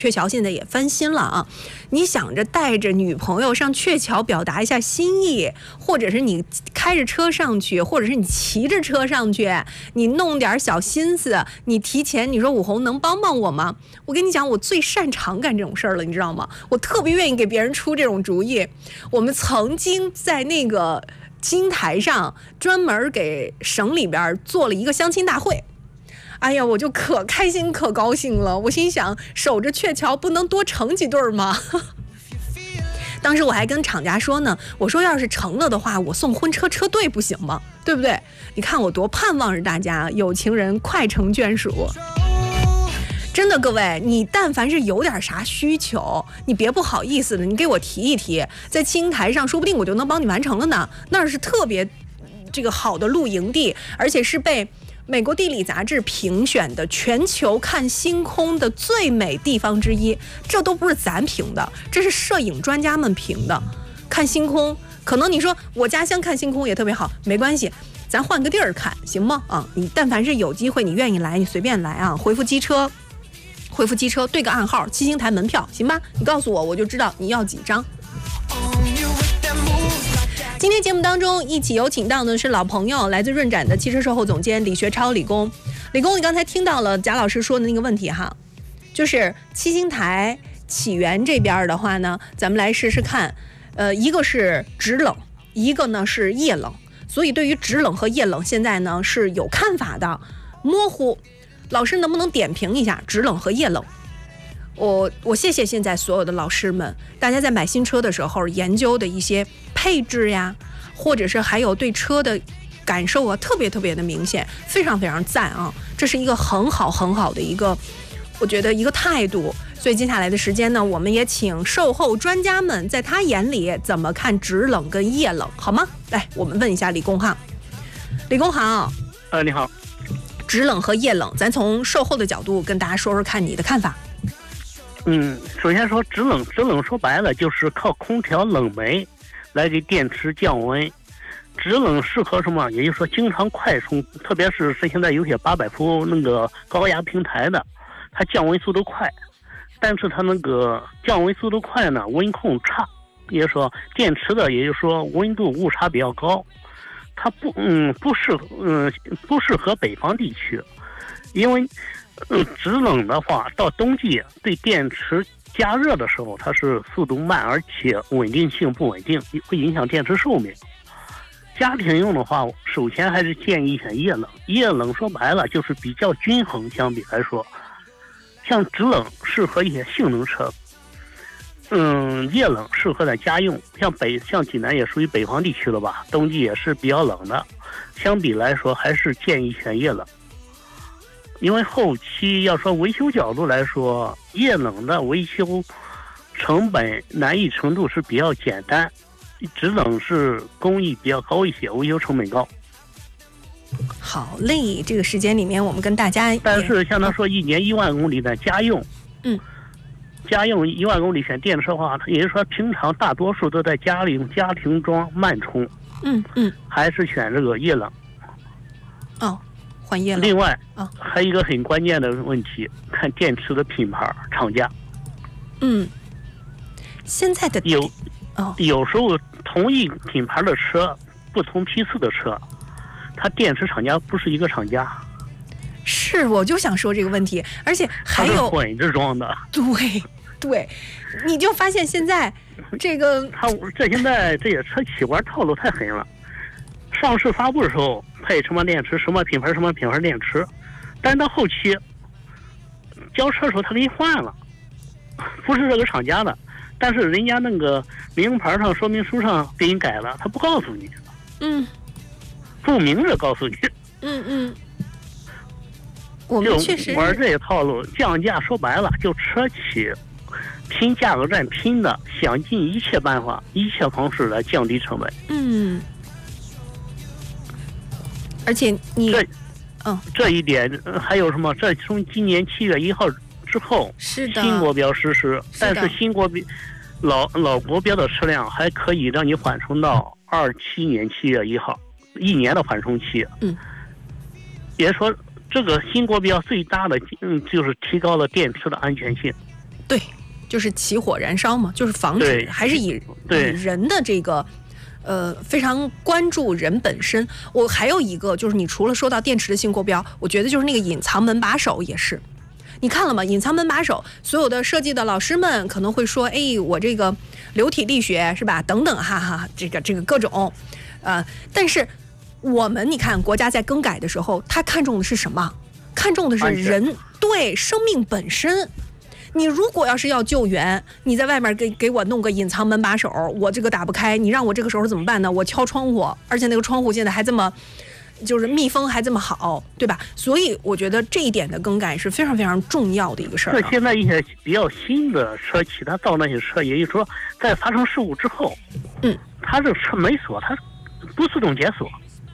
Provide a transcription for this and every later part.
鹊桥现在也翻新了啊，你想着带着女朋友上鹊桥表达一下心意，或者是你开着车上去，或者是你骑着车上去，你弄点小心思，你提前你说武红能帮帮我吗？我跟你讲，我最擅长干这种事儿了，你知道吗？我特别愿意给别人出这种主意。我们曾经在那个金台上专门给省里边做了一个相亲大会。哎呀，我就可开心可高兴了，我心想守着鹊桥不能多成几对吗？当时我还跟厂家说呢，我说要是成了的话，我送婚车车队不行吗？对不对？你看我多盼望着大家有情人快成眷属。真的，各位，你但凡是有点啥需求，你别不好意思的，你给我提一提，在青台上说不定我就能帮你完成了呢。那是特别这个好的露营地，而且是被美国地理杂志评选的全球看星空的最美地方之一，这都不是咱评的，这是摄影专家们评的。看星空，可能你说我家乡看星空也特别好，没关系，咱换个地儿看，行吗？啊，你但凡是有机会，你愿意来，你随便来啊，回复机车，对个暗号，七星台门票，行吧？你告诉我，我就知道你要几张。今天节目当中一起有请到的是老朋友，来自润展的汽车售后总监李学超李工。李工，你刚才听到了贾老师说的那个问题哈，就是七星台起源这边的话呢，咱们来试试看，一个是直冷，一个呢是夜冷，所以对于直冷和夜冷现在呢是有看法的，模糊。老师能不能点评一下直冷和夜冷？我谢谢现在所有的老师们，大家在买新车的时候研究的一些配置呀，或者是还有对车的感受啊，特别的明显，非常赞啊！这是一个很好的一个，我觉得一个态度。所以接下来的时间呢，我们也请售后专家们在他眼里怎么看直冷跟夜冷，好吗？来，我们问一下李工哈。李工好。 你好。 直冷和夜冷，咱从售后的角度跟大家说说看你的看法。 首先说直冷说白了就是靠空调冷媒来给电池降温。直冷适合什么？也就是说经常快充，特别是现在有些800伏那个高压平台的，它降温速度快，但是它那个降温速度快呢，温控差，也就是说电池的，也就是说温度误差比较高，它不适合北方地区，因为直冷的话，到冬季对电池加热的时候，它是速度慢，而且稳定性不稳定，会影响电池寿命。家庭用的话，首先还是建议选夜冷。夜冷说白了就是比较均衡，相比来说，像直冷适合一些性能车，夜冷适合在家用。像济南也属于北方地区了吧，冬季也是比较冷的，相比来说还是建议选夜冷。因为后期要说维修角度来说，夜冷的维修成本难易程度是比较简单，直冷是工艺比较高一些，维修成本高。 好嘞，这个时间里面我们跟大家， 但是像他说1年1万公里的家用，家用1万公里选电池的话，也就是说平常大多数都在家里用家庭装慢充，还是选这个夜冷。 换夜冷。 另外还有一个很关键的问题，看电池的品牌厂家。 现在的有时候同一品牌的车，不同批次的车，它电池厂家不是一个厂家。 是，我就想说这个问题，而且还有混着装的。 对，你就发现现在这个现在这些车企玩套路太狠了。上市发布的时候配什么电池，什么品牌电池，但到后期交车的时候他给你换了，不是这个厂家的，但是人家那个名牌上说明书上给你改了，他不告诉你，不明着告诉你。 我们确实玩这些套路，降价说白了就车企拼价格战拼的，想尽一切办法一切方式来降低成本。 而且这一点还有什么？这从今年7月1号之后， 是的， 新国标实施，但是新国标老国标的车辆还可以让你缓冲到27年7月1号，1年的缓冲期。也说这个新国标最大的就是提高了电池的安全性。 对，就是起火燃烧嘛，就是防止，还是以人的这个。非常关注人本身。我还有一个就是，你除了说到电池的新国标，我觉得就是那个隐藏门把手也是。你看了吗？隐藏门把手，所有的设计的老师们可能会说，哎，我这个流体力学是吧？等等，哈哈，这个各种，但是我们你看，国家在更改的时候，他看重的是什么？看重的是人，对，生命本身。你如果要是要救援，你在外面给我弄个隐藏门把手，我这个打不开，你让我这个时候怎么办呢？我敲窗户，而且那个窗户现在还这么，就是密封还这么好，对吧？所以我觉得这一点的更改是非常非常重要的一个事儿。 那现在一些比较新的车企，它造那些车，也就是说，在发生事故之后，它这个车没锁，它不自动解锁，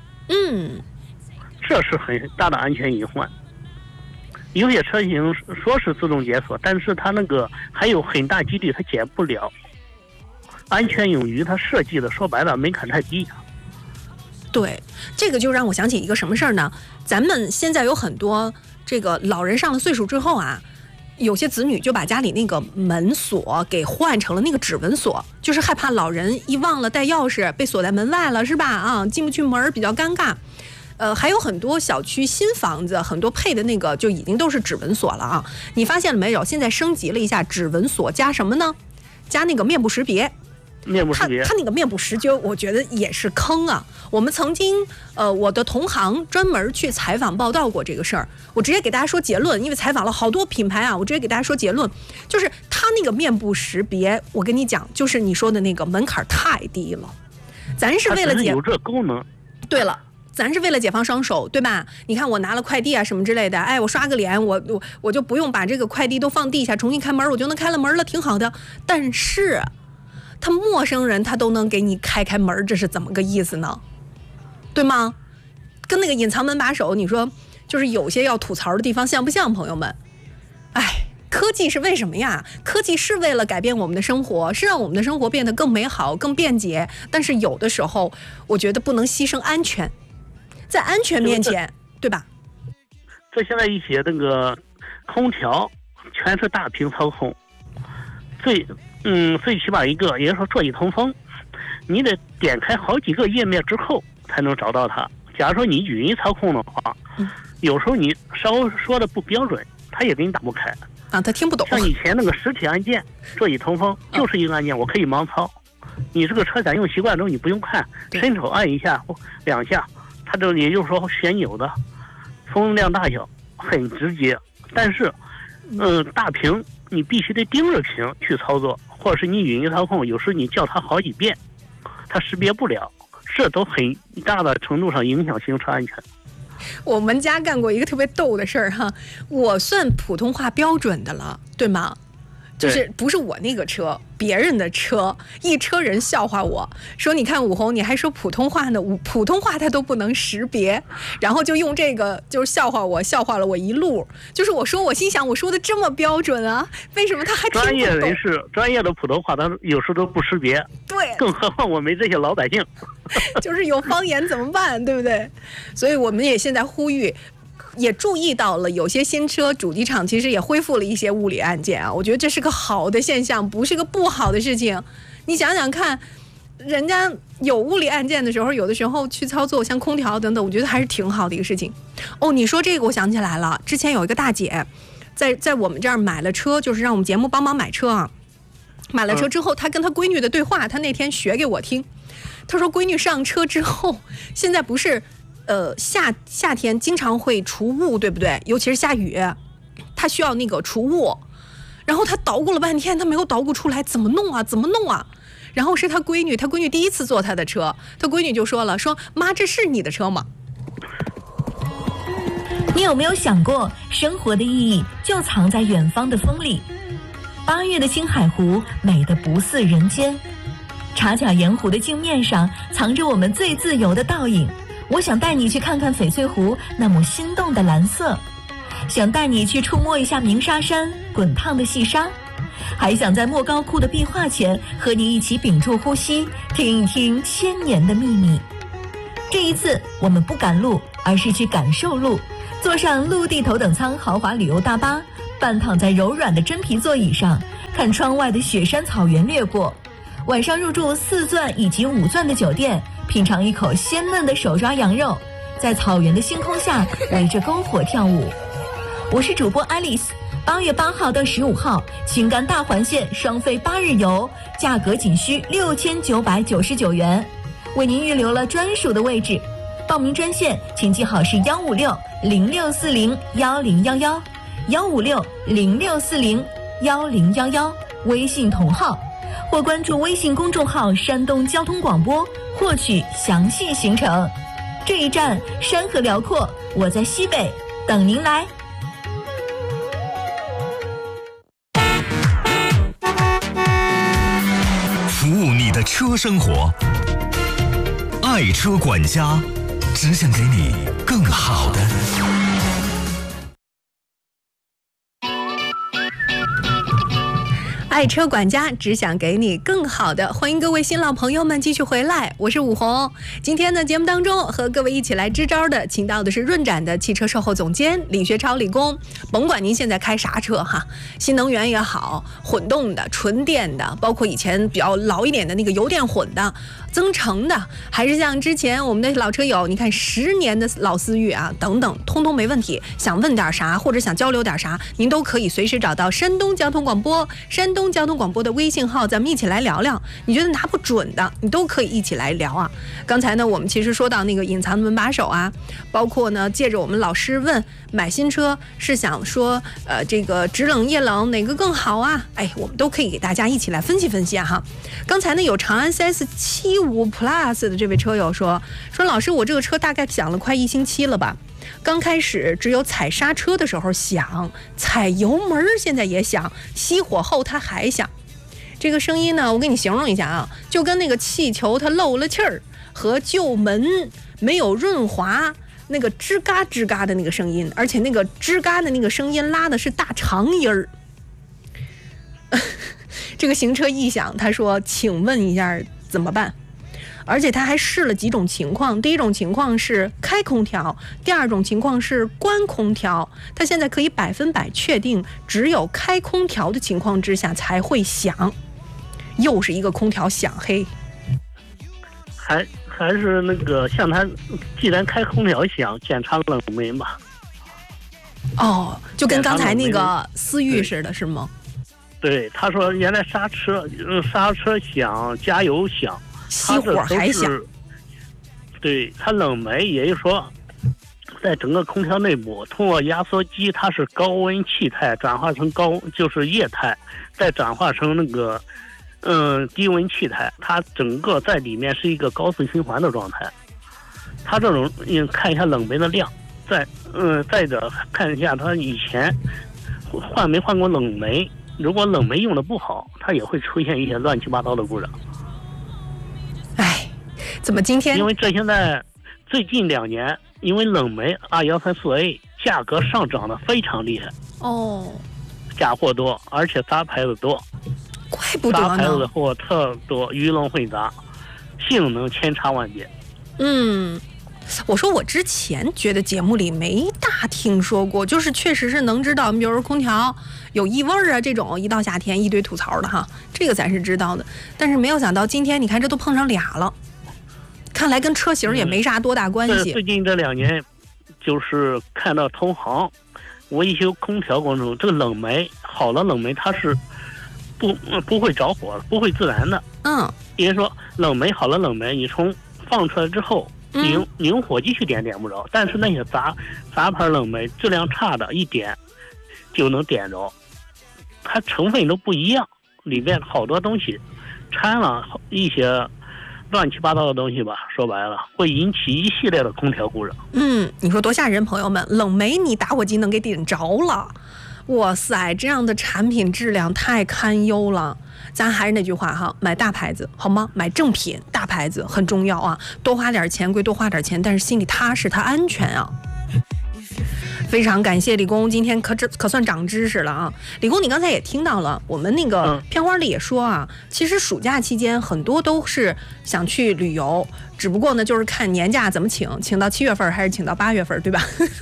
这是很大的安全隐患。有些车型说是自动解锁，但是它那个还有很大几率它解不了。安全用于它设计的，说白了门槛太低。 对，这个就让我想起一个什么事儿呢？咱们现在有很多这个老人上了岁数之后啊，有些子女就把家里那个门锁给换成了那个指纹锁，就是害怕老人一忘了带钥匙被锁在门外了，是吧？啊，进不去门比较尴尬。还有很多小区新房子，很多配的那个就已经都是指纹锁了啊！你发现了没有？现在升级了一下指纹锁，加什么呢？加那个面部识别。 面部识别， 它那个面部识别，我觉得也是坑啊！我们曾经，我的同行专门去采访报道过这个事儿，我直接给大家说结论，因为采访了好多品牌啊，我直接给大家说结论，就是它那个面部识别，我跟你讲，就是你说的那个门槛太低了，咱是为了有这功能。 对了。咱是为了解放双手，对吧？你看我拿了快递啊什么之类的，哎，我刷个脸，我就不用把这个快递都放地下，重新开门，我就能开了门了，挺好的。但是，他陌生人他都能给你开门，这是怎么个意思呢？对吗？跟那个隐藏门把手，你说就是有些要吐槽的地方，像不像，朋友们？哎，科技是为什么呀？科技是为了改变我们的生活，是让我们的生活变得更美好、更便捷。但是有的时候，我觉得不能牺牲安全。在安全面前，对吧？ 这现在一些那个空调全是大屏操控，最起码一个，也就是说座椅通风，你得点开好几个页面之后才能找到它。假如说你语音操控的话，有时候你稍微说的不标准，它也给你打不开啊，他听不懂。 像以前那个实体按键，座椅通风就是一个按键，我可以盲操。你这个车载用习惯之后，你不用看，伸手按一下两下。它这也就是说旋钮的风量大小很直接，但是大屏你必须得盯着屏去操作，或者是你语音操控，有时你叫它好几遍它识别不了，这都很大的程度上影响行车安全。 我们家干过一个特别逗的事儿哈，我算普通话标准的了，对吗？就是不是我那个车，别人的车，一车人笑话我说：“你看武红，你还说普通话呢，普通话他都不能识别。”然后就用这个就是笑话我，笑话了我一路。就是我心想我说的这么标准啊，为什么他还听不懂？ 专业人士专业的普通话，他有时候都不识别。 对， 更何况我们这些老百姓， 就是有方言怎么办，对不对？所以我们也现在呼吁。也注意到了，有些新车主机厂其实也恢复了一些物理按键啊，我觉得这是个好的现象，不是个不好的事情。你想想看，人家有物理按键的时候，有的时候去操作像空调等等，我觉得还是挺好的一个事情。哦，你说这个我想起来了，之前有一个大姐在我们这儿买了车，就是让我们节目帮忙买车啊。买了车之后，她跟她闺女的对话，她那天学给我听。她说闺女上车之后，现在不是夏天经常会除雾，对不对？尤其是下雨，他需要那个除雾，然后他捣鼓了半天，他没有捣鼓出来，怎么弄啊？然后是他闺女第一次坐他的车，他闺女就说了，说妈，这是你的车吗？ 你有没有想过，生活的意义就藏在远方的风里？8月的青海湖美得不似人间，茶卡盐湖的镜面上藏着我们最自由的倒影。我想带你去看看翡翠湖那抹心动的蓝色，想带你去触摸一下鸣沙山滚烫的细沙，还想在莫高窟的壁画前和你一起屏住呼吸，听一听千年的秘密。这一次我们不赶路，而是去感受路，坐上陆地头等舱豪华旅游大巴， 半躺在柔软的真皮座椅上，看窗外的雪山草原掠过。晚上入住4钻以及5钻的酒店，品尝一口鲜嫩的手抓羊肉，在草原的星空下围着篝火跳舞。我是主播 Alice。8月8号到15号，青甘大环线双飞8日游，价格仅需6999元，为您预留了专属的位置。报名专线请记好是156-0640-1011，156-0640-1011，微信同号，或关注微信公众号山东交通广播获取详细行程。这一站山河辽阔，我在西北等您来。 服务你的车生活，爱车管家，只想给你更好的。 爱车管家只想给你更好的，欢迎各位新老朋友们继续回来，我是武红。今天呢，节目当中和各位一起来支招的，请到的是润展的汽车售后总监李学超李工。甭管您现在开啥车哈，新能源也好，混动的、纯电的，包括以前比较老一点的那个油电混的、增程的，还是像之前我们的老车友，你看10年的老思域啊等等，通通没问题。想问点啥或者想交流点啥，您都可以随时找到山东交通广播、山东交通广播的微信号，咱们一起来聊聊。你觉得拿不准的，你都可以一起来聊啊。刚才呢，我们其实说到那个隐藏的门把手啊，包括呢，借着我们老师问买新车是想说，这个直冷液冷哪个更好啊？哎，我们都可以给大家一起来分析分析啊哈。刚才呢，有长安 CS75 Plus 的这位车友说老师，我这个车大概响了快1星期了吧。刚开始只有踩刹车的时候响，踩油门现在也响，熄火后它还响。这个声音呢，我给你形容一下啊，就跟那个气球它漏了气儿和旧门没有润滑那个吱嘎吱嘎的那个声音，而且那个吱嘎的那个声音拉的是大长音儿。这个行车异响，他说请问一下怎么办？而且他还试了几种情况，第一种情况是开空调，第二种情况是关空调。他现在可以100%确定，只有开空调的情况之下才会响。又是一个空调响嘿。 还是那个像他，既然开空调响，检查冷媒吧。 哦，就跟刚才那个思域似的，是吗？ 对，他说原来刹车响，加油响。 熄火还响， 对，它冷媒，也就是说，在整个空调内部，通过压缩机，它是高温气态转化成就是液态，再转化成那个低温气态，它整个在里面是一个高速循环的状态。它这种看一下冷媒的量，再者看一下它以前换没换过冷媒，如果冷媒用的不好，它也会出现一些乱七八糟的故障。 哎，怎么今天？ 因为这现在最近2年，因为冷媒2134A 价格上涨的非常厉害哦， 假货多，而且杂牌子多， 怪不得呢， 杂牌子的货特多，鱼龙混杂，性能千差万别。 我说我之前觉得节目里没大听说过，就是确实是能知道，比如说空调有异味啊这种，一到夏天一堆吐槽的哈，这个咱是知道的。但是没有想到今天你看这都碰上俩了，看来跟车型也没啥多大关系。 最近这2年，就是看到同行维修空调过程中，这个冷媒好的冷媒它是不会着火，不会自燃的。也就是说冷媒好了冷媒，你从放出来之后。你用火机去点不着，但是那些杂牌冷媒质量差的，一点就能点着，它成分都不一样，里面好多东西掺了一些乱七八糟的东西吧，说白了会引起一系列的空调故障。 你说多吓人，朋友们，冷媒你打火机能给点着了，哇塞，这样的产品质量太堪忧了。咱还是那句话哈，买大牌子好吗？买正品，大牌子很重要啊，多花点钱归多花点钱，但是心里踏实，它安全啊。非常感谢李工，今天可算长知识了啊！李工，你刚才也听到了，我们那个片花里也说啊，其实暑假期间很多都是想去旅游，只不过呢就是看年假怎么请到7月份还是请到8月份，对吧？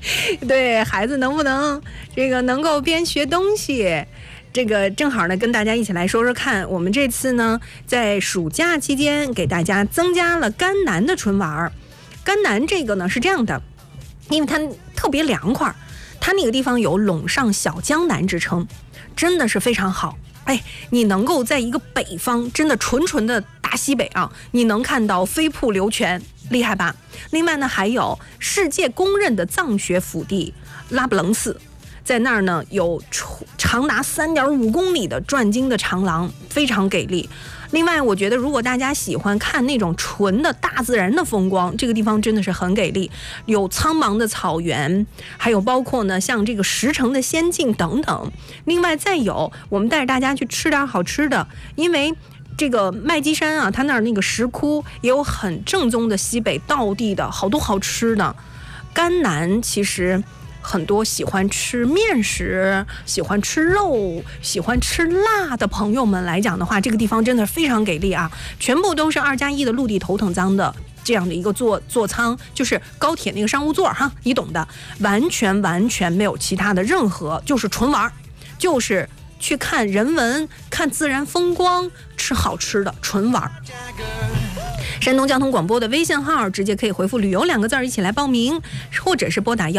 对孩子能不能能够边学东西。这个正好呢，跟大家一起来说说看，我们这次呢在暑假期间给大家增加了甘南的春玩。甘南这个呢是这样的，因为它特别凉快，它那个地方有陇上小江南之称，真的是非常好。你能够在一个北方，真的纯的大西北啊，你能看到飞瀑流泉，厉害吧？另外呢，还有世界公认的藏学府地拉卜楞寺，在那儿呢有长达3.5公里的转经的长廊，非常给力。另外我觉得如果大家喜欢看那种纯的大自然的风光，这个地方真的是很给力，有苍茫的草原，还有包括呢像这个石城的仙境等等。另外再有我们带着大家去吃点好吃的，因为这个麦积山啊，它那儿那个石窟也有很正宗的西北道地的好多好吃的。甘南其实很多喜欢吃面食、喜欢吃肉、喜欢吃辣的朋友们来讲的话，这个地方真的非常给力啊！全部都是2+1的陆地头等舱的这样的一个座舱，就是高铁那个商务座哈，你懂的，完全没有其他的任何，就是纯玩，就是去看人文、看自然风光、吃好吃的，纯玩。山东交通广播的微信号直接可以回复旅游2个字一起来报名，或者是拨打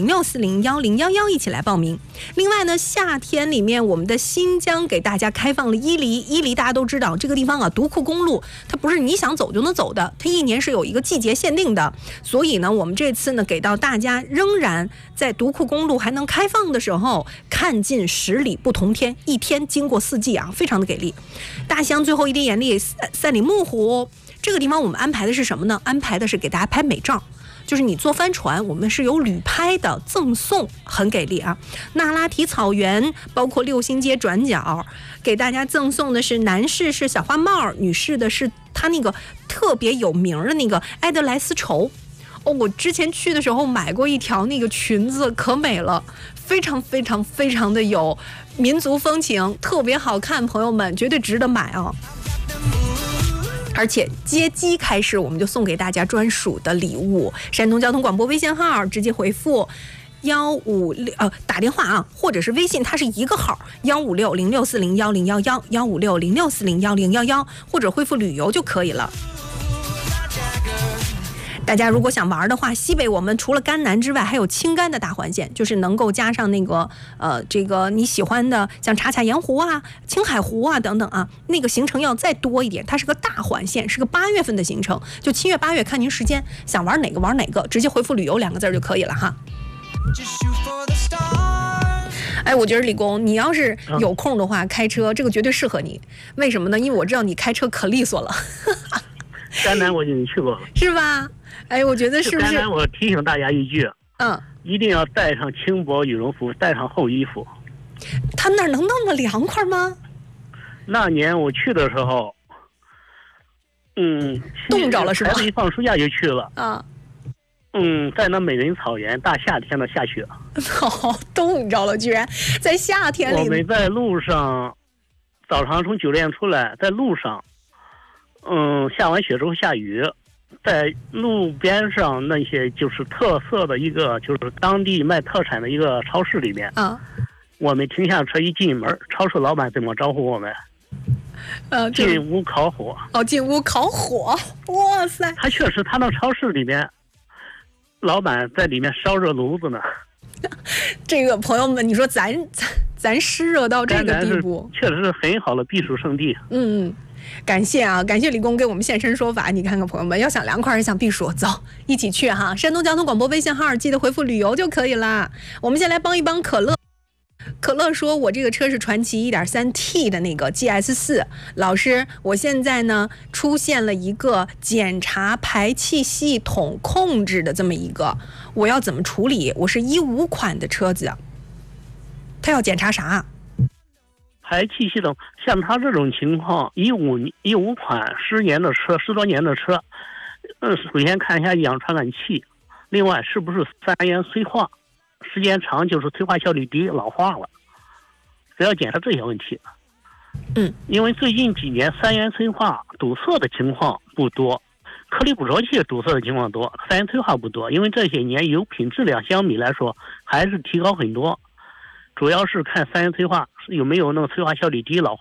15606401011一起来报名。另外呢，夏天里面我们的新疆给大家开放了伊犁大家都知道这个地方啊，独库公路它不是你想走就能走的，它1年是有一个季节限定的，所以呢我们这次呢给到大家仍然在独库公路还能开放的时候，看尽10里不同天，一天经过4季啊，非常的给力。大湘最后一滴眼泪3里木湖这个地方我们安排的是什么呢？安排的是给大家拍美照，就是你坐帆船，我们是有旅拍的赠送，很给力啊。那拉提草原，包括6星街转角，给大家赠送的是男士是小花帽，女士的是它那个特别有名的那个埃德莱丝绸。我之前去的时候买过一条那个裙子，可美了，非常的有民族风情，特别好看，朋友们绝对值得买啊。而且接机开始我们就送给大家专属的礼物，山东交通广播微信号直接回复156打电话啊，或者是微信，它是一个号15606401011，15606401011，或者恢复旅游就可以了。大家如果想玩的话，西北我们除了甘南之外，还有青甘的大环线，就是能够加上那个这个你喜欢的，像茶卡盐湖啊、青海湖啊等等啊，那个行程要再多一点，它是个大环线，是个8月份的行程，就7月8月看您时间，想玩哪个玩哪个，直接回复旅游2个字就可以了哈。我觉得李工，你要是有空的话，开车这个绝对适合你。为什么呢？因为我知道你开车可利索了。 甘南我已经去过了， 是吧？我觉得是不是？ 甘南我提醒大家一句，一定要带上轻薄羽绒服，带上厚衣服。 他那儿能那么凉快吗？ 那年我去的时候， 冻着了是吧？ 孩子一放暑假就去了啊。 在那美人草原，大夏天的下雪， 冻着了，居然在夏天里。 我们在路上，早上从酒店出来，在路上，下完雪之后下雨，在路边上那些就是特色的一个，就是当地卖特产的一个超市里面我们停下车一进门，超市老板怎么招呼我们？进屋烤火。 进屋烤火，哇塞！ 他确实，他那超市里面，老板在里面烧热炉子呢。 这个朋友们，你说咱湿热到这个地步， 确实是很好的避暑胜地。 感谢啊，感谢李工给我们现身说法。你看看朋友们，要想凉快，想避暑，走一起去哈。山东交通广播微信号记得回复旅游就可以了。我们先来帮一帮可乐。可乐说，我这个车是传祺 1.3T 的那个 GS4， 老师，我现在呢出现了一个检查排气系统控制的这么一个，我要怎么处理？我是15款的车子，他要检查啥？ 排气系统，像他这种情况，15款10多年的车，首先看一下氧传感器，另外是不是3元催化，时间长就是催化效率低，老化了，只要检查这些问题。因为最近几年3元催化堵塞的情况不多， 颗粒捕捉器堵塞的情况多，三元催化不多，因为这些年油品质量相比来说还是提高很多，主要是看三元催化有没有那个催化效率低老化。